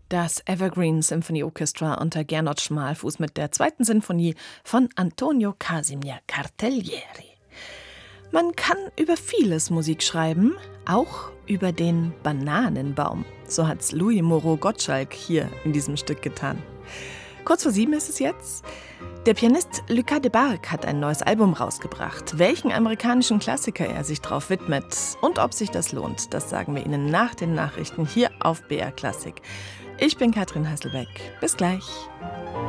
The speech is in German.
Das Evergreen Symphony Orchestra unter Gernot Schmalfuß mit der 2. Sinfonie von Antonio Casimir Cartaglieri. Man kann über vieles Musik schreiben, auch über den Bananenbaum. So hat's Louis Moreau Gottschalk hier in diesem Stück getan. Kurz vor 7 ist es jetzt. Der Pianist Lucas Debargue hat ein neues Album rausgebracht. Welchen amerikanischen Klassiker er sich drauf widmet und ob sich das lohnt, das sagen wir Ihnen nach den Nachrichten hier auf BR Klassik. Ich bin Katrin Hasselbeck. Bis gleich.